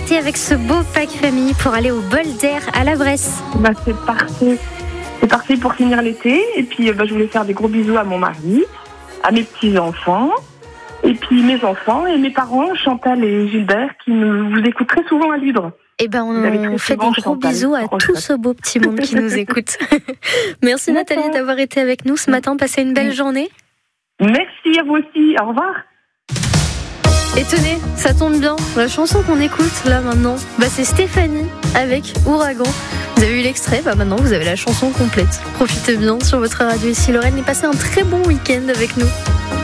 partez avec ce beau pack famille pour aller au bol d'air à la Bresse? C'est parti. C'est parti pour finir l'été. Et puis, je voulais faire des gros bisous à mon mari, à mes petits-enfants, et puis mes enfants et mes parents, Chantal et Gilbert, qui vous écoutent très souvent à Ludre. On fait des gros bisous à tout ce beau petit monde qui nous écoute. Merci Nathalie d'avoir été avec nous ce matin. Passez une belle journée. Merci à vous aussi. Au revoir. Et tenez, ça tombe bien, la chanson qu'on écoute là maintenant, c'est Stéphanie avec Ouragan. Vous avez eu l'extrait, maintenant vous avez la chanson complète. Profitez bien sur votre radio ici Lorraine et passez un très bon week-end avec nous.